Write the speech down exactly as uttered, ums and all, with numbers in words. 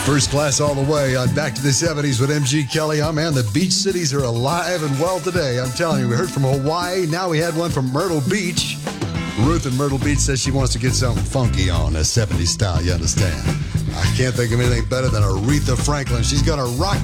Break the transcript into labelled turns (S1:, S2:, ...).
S1: First class all the way on Back to the seventies with M G Kelly. Oh, man, the beach cities are alive and well today. I'm telling you, we heard from Hawaii. Now we had one from Myrtle Beach. Ruth in Myrtle Beach says she wants to get something funky on, a seventies style, you understand? I can't think of anything better than Aretha Franklin. She's going to rock